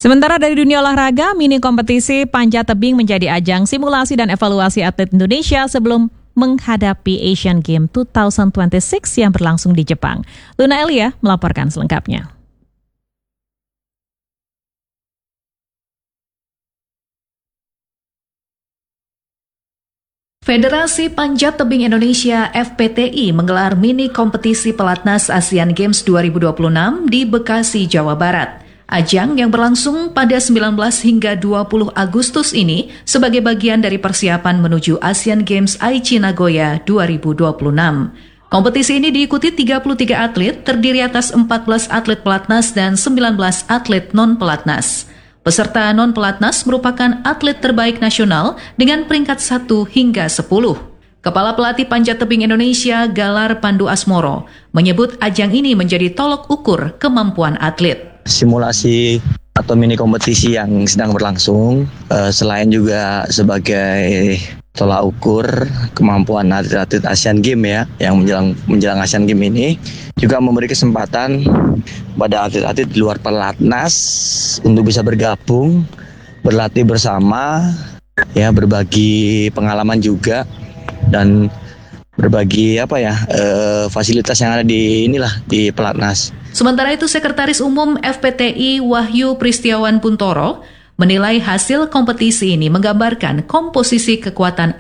Sementara dari dunia olahraga, mini kompetisi panjat tebing menjadi ajang simulasi dan evaluasi atlet Indonesia sebelum menghadapi Asian Games 2026 yang berlangsung di Jepang. Luna Elia melaporkan selengkapnya. Federasi Panjat Tebing Indonesia (FPTI) menggelar mini kompetisi pelatnas Asian Games 2026 di Bekasi, Jawa Barat. Ajang yang berlangsung pada 19 hingga 20 Agustus ini sebagai bagian dari persiapan menuju Asian Games Aichi Nagoya 2026. Kompetisi ini diikuti 33 atlet, terdiri atas 14 atlet pelatnas dan 19 atlet non-pelatnas. Peserta non-pelatnas merupakan atlet terbaik nasional dengan peringkat 1 hingga 10. Kepala Pelatih Panjat Tebing Indonesia Galar Pandu Asmoro menyebut ajang ini menjadi tolok ukur kemampuan atlet. Simulasi atau mini kompetisi yang sedang berlangsung, selain juga sebagai tolak ukur kemampuan atlet-atlet Asian Games ya, yang menjelang Asian Games ini, juga memberi kesempatan pada atlet-atlet di luar pelatnas untuk bisa bergabung, berlatih bersama, ya berbagi pengalaman juga dan berbagi fasilitas yang ada di pelatnas. Sementara itu, Sekretaris Umum FPTI Wahyu Pristiawan Puntoro menilai hasil kompetisi ini menggambarkan komposisi kekuatan